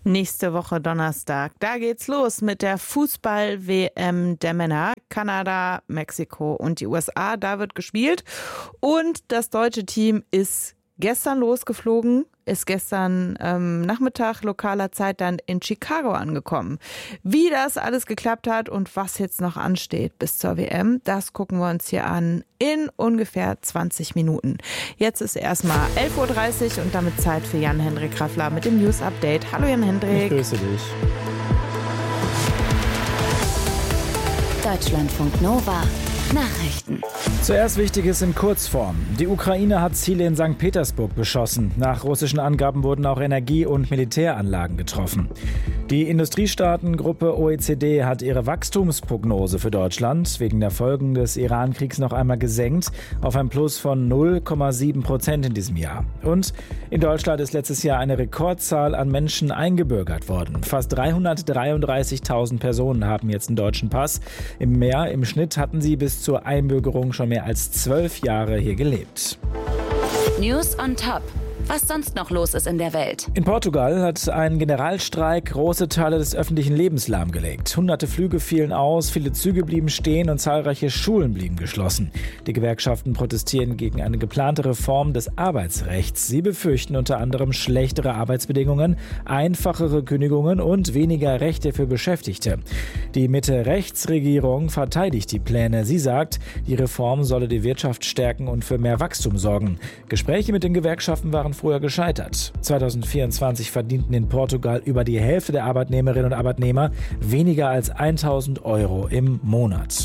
Nächste Woche Donnerstag, da geht's los mit der Fußball-WM der Männer. Kanada, Mexiko und die USA, da wird gespielt. Und das deutsche Team ist gestern losgeflogen, ist gestern Nachmittag lokaler Zeit dann in Chicago angekommen. Wie das alles geklappt hat und was jetzt noch ansteht bis zur WM, das gucken wir uns hier an in ungefähr 20 Minuten. Jetzt ist erstmal 11.30 Uhr und damit Zeit für Jan-Hendrik Raffler mit dem News Update. Hallo Jan-Hendrik. Ich grüße dich. Deutschlandfunk Nova. Nachrichten. Zuerst Wichtiges in Kurzform. Die Ukraine hat Ziele in St. Petersburg beschossen. Nach russischen Angaben wurden auch Energie- und Militäranlagen getroffen. Die Industriestaatengruppe OECD hat ihre Wachstumsprognose für Deutschland wegen der Folgen des Iran-Kriegs noch einmal gesenkt auf ein Plus von 0,7% in diesem Jahr. Und in Deutschland ist letztes Jahr eine Rekordzahl an Menschen eingebürgert worden. Fast 333.000 Personen haben jetzt einen deutschen Pass. Im Schnitt hatten sie bis zur Einbürgerung schon mehr als 12 Jahre hier gelebt. News on Top. Was sonst noch los ist in der Welt. In Portugal hat ein Generalstreik große Teile des öffentlichen Lebens lahmgelegt. Hunderte Flüge fielen aus, viele Züge blieben stehen und zahlreiche Schulen blieben geschlossen. Die Gewerkschaften protestieren gegen eine geplante Reform des Arbeitsrechts. Sie befürchten unter anderem schlechtere Arbeitsbedingungen, einfachere Kündigungen und weniger Rechte für Beschäftigte. Die Mitte-Rechts-Regierung verteidigt die Pläne. Sie sagt, die Reform solle die Wirtschaft stärken und für mehr Wachstum sorgen. Gespräche mit den Gewerkschaften waren früher gescheitert. 2024 verdienten in Portugal über die Hälfte der Arbeitnehmerinnen und Arbeitnehmer weniger als 1.000 Euro im Monat.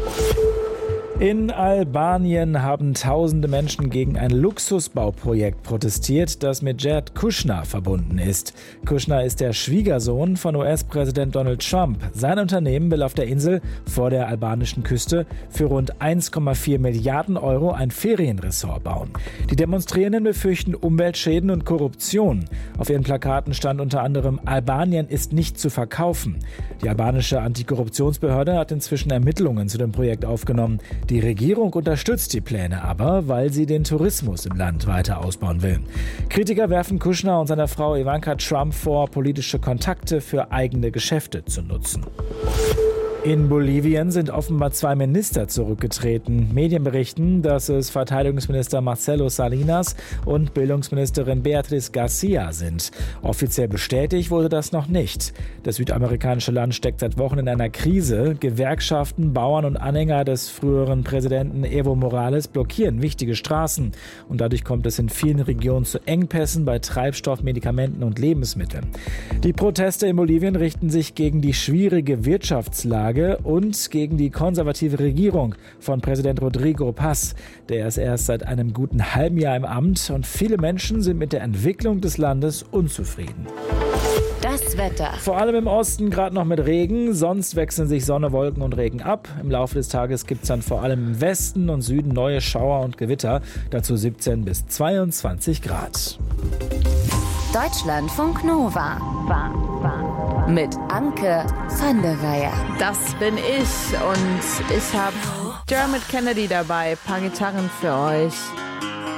In Albanien haben tausende Menschen gegen ein Luxusbauprojekt protestiert, das mit Jared Kushner verbunden ist. Kushner ist der Schwiegersohn von US-Präsident Donald Trump. Sein Unternehmen will auf der Insel vor der albanischen Küste für rund 1,4 Milliarden Euro ein Ferienresort bauen. Die Demonstrierenden befürchten Umweltschäden und Korruption. Auf ihren Plakaten stand unter anderem: Albanien ist nicht zu verkaufen. Die albanische Antikorruptionsbehörde hat inzwischen Ermittlungen zu dem Projekt aufgenommen. Die Regierung unterstützt die Pläne aber, weil sie den Tourismus im Land weiter ausbauen will. Kritiker werfen Kushner und seiner Frau Ivanka Trump vor, politische Kontakte für eigene Geschäfte zu nutzen. In Bolivien sind offenbar 2 Minister zurückgetreten. Medien berichten, dass es Verteidigungsminister Marcelo Salinas und Bildungsministerin Beatriz Garcia sind. Offiziell bestätigt wurde das noch nicht. Das südamerikanische Land steckt seit Wochen in einer Krise. Gewerkschaften, Bauern und Anhänger des früheren Präsidenten Evo Morales blockieren wichtige Straßen. Und dadurch kommt es in vielen Regionen zu Engpässen bei Treibstoff, Medikamenten und Lebensmitteln. Die Proteste in Bolivien richten sich gegen die schwierige Wirtschaftslage und gegen die konservative Regierung von Präsident Rodrigo Paz. Der ist erst seit einem guten halben Jahr im Amt und viele Menschen sind mit der Entwicklung des Landes unzufrieden. Das Wetter. Vor allem im Osten gerade noch mit Regen, sonst wechseln sich Sonne, Wolken und Regen ab. Im Laufe des Tages gibt es dann vor allem im Westen und Süden neue Schauer und Gewitter, dazu 17 bis 22 Grad. Deutschlandfunk Nova. Mit Anke van der Weyer. Das bin ich und ich habe Dermot Kennedy dabei, ein paar Gitarren für euch.